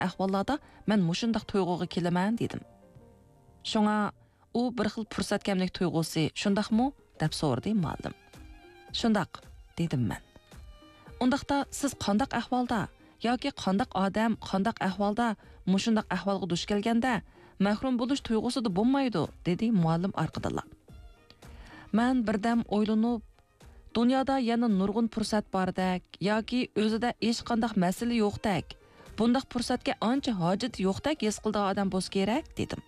ahvollarda men mushundaq tuyg'uga kelaman dedim. Shunga u bir xil fursatkamlik tuyg'usi shundaqmi deb so'radi muallim. Shundaq dedim men. Undaqda siz qandaq ahvolda yoki qandaq odam qandaq ahvolda mushundaq ahvolga duch kelganda mahrum bo'lish tuyg'usida bo'lmaydi dedi muallim orqadala. Men birdam o'ylanib, dunyoda yana nurg'un fursat bordek yoki o'zida hech qanday masala yo'qdek, bundaq fursatga ancha hojat yo'qdek his qildigan odam bo'lish kerak dedim.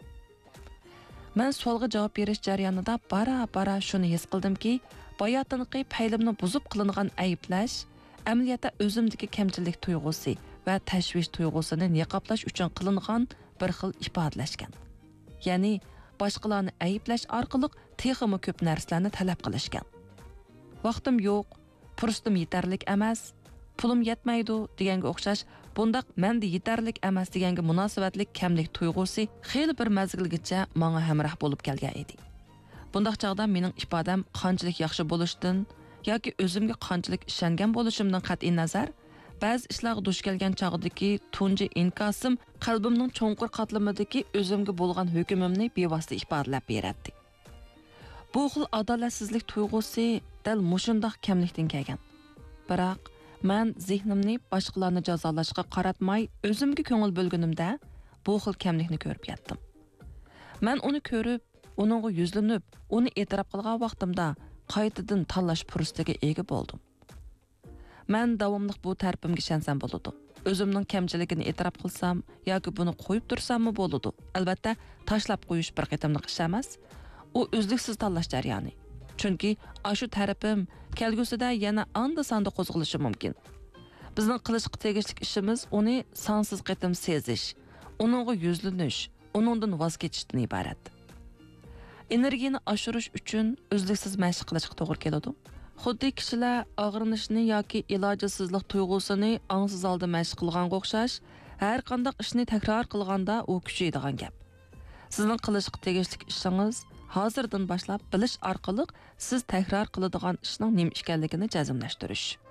Men savolga javob berish jarayonida bara shuni his qildimki, bayotinqi paylimni buzib qilingan ayblash amaliyotda o'zimdagi kamchilik tuyg'usi va tashvish tuyg'usini niqoblash uchun qilingan bir xil ifodalashgan. Ya'ni boshqalarni ayblash orqali texmi ko'p narsalarni talab qilishgan. Vaqtim yo'q, fursatim yetarlik emas, pulim yetmaydi deganga o'xshash bundaq menda yetarlik emas deganga munosabatlik kamlik tuyg'usi xeyli bir mazgilgacha menga hamroh bo'lib kelgan edi. Bundaq chaqda mening ifodam qanchalik yaxshi bo'lishdan yoki o'zimga qanchalik ishongan bo'lishimdan qat'iy nazar, ba'zi ishlarga duch kelgan chaqdagi tunji inkosim qalbimning cho'nqur qatlamidagi o'zimga bo'lgan hukmimni bevosita ifodalab beradi. Bu xil adolatsizlik tuyg'usi dal mushundaq kamlikdan kelgan. Biroq men zehnimni boshqalarni jazolashga qaratmay, o'zimga ko'ngil bo'lganimda bu xil kamlikni ko'rib yetdim. Men uni ko'rib, uningga yuzlanib, uni e'tirof qilgan vaqtimda qaytadan tanlash fursatiga ega bo'ldim. Men davomli bu tarpimga ishansam bo'ladi. O'zimning kamchiligini e'tirof qilsam yoki buni qo'yib tursammi bo'ladi. Albatta, tashlab qo'yish bir qatimliq ish emas. U o'zliksiz tanlash jarayoni. Chunki ashu tarafim kelgusida yana anda-sanda qo'zg'alishi mumkin. Bizning qilishga tegishli ishimiz uni sonsiz qatim sezish, uningga yuzlanish, uningdan voz kechishdan iborat. Energiyani oshirish uchun o'zliksiz mashq qilishga to'g'ri keladi. Xuddi kishilar og'rinishni yoki ilojsizlik tuyg'usini ongsiz oldi mashq qilganga o'xshash, har qanday ishni takror qilganda u kuchaydigan gap. Sizning qilishga tegishli ishingiz hozirdan boshlab bilish orqali siz takror qiladigan ishning nima ekanligini jazmlashtirish.